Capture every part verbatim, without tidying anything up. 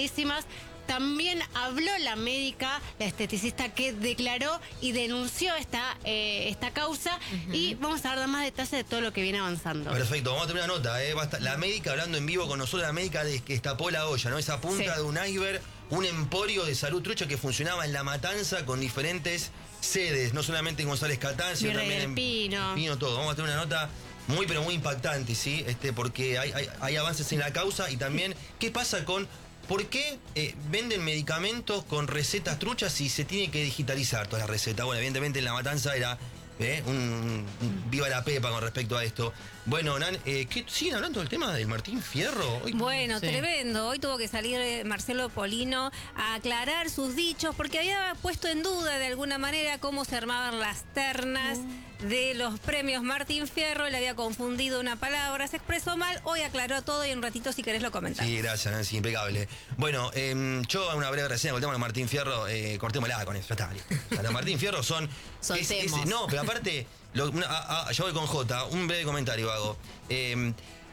clarísimas. También habló la médica, la esteticista que declaró y denunció esta, eh, esta causa. Uh-huh. Y vamos a dar más detalles de todo lo que viene avanzando. Perfecto, vamos a tener una nota. ¿eh? Basta. La médica hablando en vivo con nosotros, la médica de, que destapó la olla, ¿no? Esa punta sí. de un iceberg, un emporio de salud trucha que funcionaba en La Matanza con diferentes sedes, no solamente en González Catán, sino también en Pino. Pino, todo. Vamos a tener una nota muy, pero muy impactante, ¿sí? Este, porque hay, hay, hay avances en la causa y también, ¿qué pasa con... ¿Por qué eh, venden medicamentos con recetas truchas si se tiene que digitalizar toda la receta? Bueno, evidentemente en La Matanza era eh, un, un viva la pepa con respecto a esto. Bueno, Nan, eh, ¿qué, ¿siguen hablando del tema del Martín Fierro? Hoy, bueno, sí. tremendo. Hoy tuvo que salir Marcelo Polino a aclarar sus dichos porque había puesto en duda de alguna manera cómo se armaban las ternas mm. de los premios Martín Fierro. Le había confundido una palabra, se expresó mal. Hoy aclaró todo y en un ratito, si querés, lo comentamos. Sí, gracias, Nancy, impecable. Bueno, eh, yo hago una breve reseña con el tema de Martín Fierro. Eh, cortémosla con eso, ya está. O sea, los Martín Fierro son... son es, es, no, pero aparte... Lo, una, a, a, yo voy con Jota, un breve comentario hago. Eh,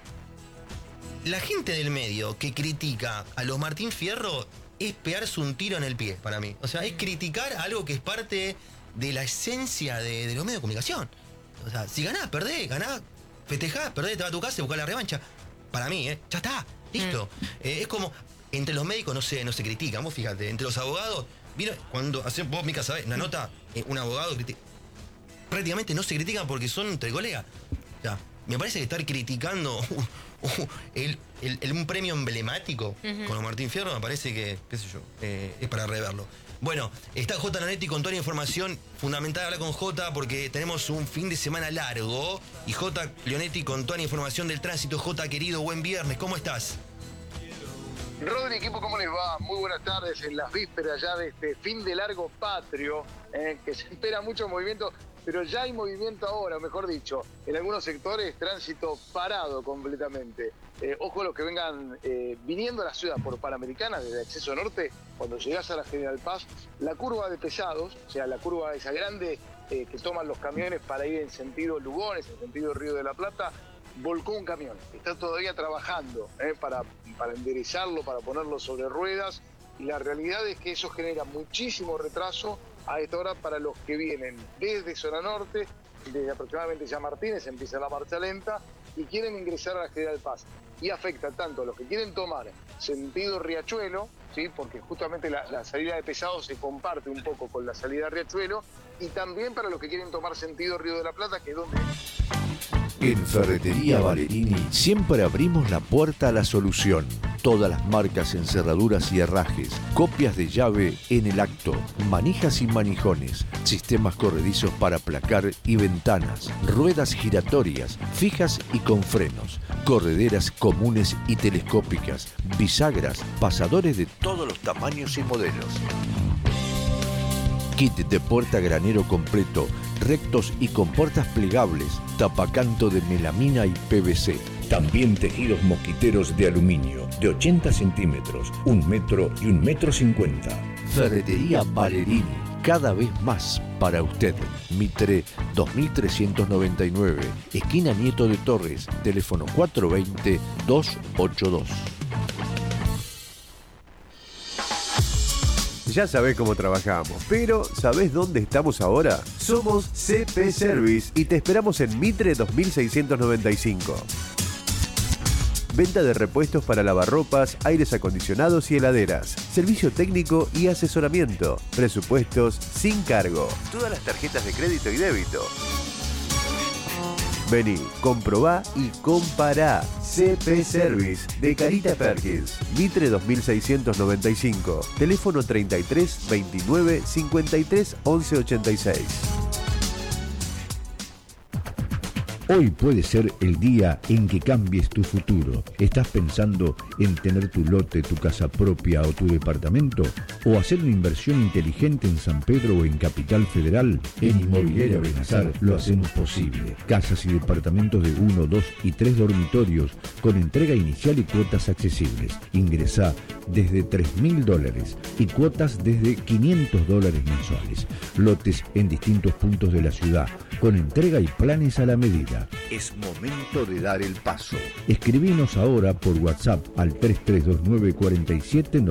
la gente del medio que critica a los Martín Fierro es pegarse un tiro en el pie para mí. O sea, es criticar algo que es parte de la esencia de, de los medios de comunicación. O sea, si ganás, perdés, ganás, festejás, perdés, te vas a tu casa y buscás la revancha. Para mí, ¿eh? Ya está, listo. Mm. Eh, es como, entre los médicos no se, no se critican, vos fíjate, entre los abogados, ¿vieron? Cuando hacen, vos, Mica, sabés, una nota, eh, un abogado critica. Prácticamente no se critican porque son entre colegas. O sea, me parece que estar criticando uh, uh, el, el, el, un premio emblemático uh-huh. con Martín Fierro me parece que, qué sé yo, eh, es para reverlo. Bueno, está Jota Lanetti con toda la información. Fundamental hablar con Jota porque tenemos un fin de semana largo. Y Jota Leonetti con toda la información del tránsito. Jota, querido, buen viernes, ¿cómo estás? Rodri, equipo, ¿cómo les va? Muy buenas tardes en las vísperas ya de este fin de largo patrio, eh, que se espera mucho movimiento, pero ya hay movimiento ahora, mejor dicho, en algunos sectores tránsito parado completamente. Eh, ojo a los que vengan eh, viniendo a la ciudad por Panamericana desde acceso norte, cuando llegás a la General Paz, la curva de pesados, o sea, la curva esa grande eh, que toman los camiones para ir en sentido Lugones, en sentido Río de la Plata, volcó un camión, está todavía trabajando eh, para, para enderezarlo, para ponerlo sobre ruedas, y la realidad es que eso genera muchísimo retraso a esta hora para los que vienen desde zona norte, desde aproximadamente ya Martínez empieza la marcha lenta y quieren ingresar a la General Paz. Y afecta tanto a los que quieren tomar sentido Riachuelo, ¿sí? Porque justamente la, la salida de pesados se comparte un poco con la salida de Riachuelo, y también para los que quieren tomar sentido Río de la Plata, que es donde... En Ferretería Valerini siempre abrimos la puerta a la solución. Todas las marcas en cerraduras y herrajes, copias de llave en el acto, manijas y manijones, sistemas corredizos para placar y ventanas, ruedas giratorias, fijas y con frenos, correderas comunes y telescópicas, bisagras, pasadores de todos los tamaños y modelos. Kit de puerta granero completo, rectos y con puertas plegables, tapacanto de melamina y P V C. También tejidos mosquiteros de aluminio, de ochenta centímetros, un metro y un metro cincuenta. Ferretería Valerini, cada vez más para usted. Mitre dos mil trescientos noventa y nueve, esquina Nieto de Torres, teléfono cuatro dos cero, dos ocho dos. Ya sabés cómo trabajamos, pero ¿sabés dónde estamos ahora? Somos C P Service y te esperamos en Mitre dos mil seiscientos noventa y cinco. Venta de repuestos para lavarropas, aires acondicionados y heladeras. Servicio técnico y asesoramiento. Presupuestos sin cargo. Todas las tarjetas de crédito y débito. Vení, comprobá y compará. C P Service de Carita Perkins, Mitre dos mil seiscientos noventa y cinco, teléfono treinta y tres, veintinueve, cincuenta y tres, once ochenta y seis. Hoy puede ser el día en que cambies tu futuro. ¿Estás pensando en tener tu lote, tu casa propia o tu departamento? ¿O hacer una inversión inteligente en San Pedro o en Capital Federal? En Inmobiliaria Benazar lo hacemos posible. Casas y departamentos de uno, dos y tres dormitorios con entrega inicial y cuotas accesibles. Ingresá desde tres mil dólares y cuotas desde quinientos dólares mensuales. Lotes en distintos puntos de la ciudad con entrega y planes a la medida. Es momento de dar el paso. Escribinos ahora por WhatsApp al tres tres dos nueve, cuatro siete